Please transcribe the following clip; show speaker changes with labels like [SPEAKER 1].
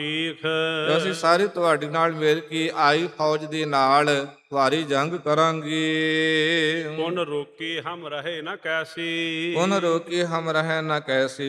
[SPEAKER 1] ਠੀਕ
[SPEAKER 2] ਜੋ ਅਸੀਂ ਸਾਰੇ ਤੁਹਾਡੇ ਨਾਲ ਮਿਲ ਕੇ ਆਈ ਫੌਜ ਦੇ ਨਾਲ ਭਾਰੀ ਜੰਗ ਕਰਾਂਗੇ।
[SPEAKER 1] ਪੁਨ ਰੋਕੀ ਹਮ ਰਹੇ ਨਾ ਕੈਸੀ,
[SPEAKER 2] ਪੁਨ ਰੋਕੀ ਹਮ ਰਹਿ ਨ ਕੈਸੀ,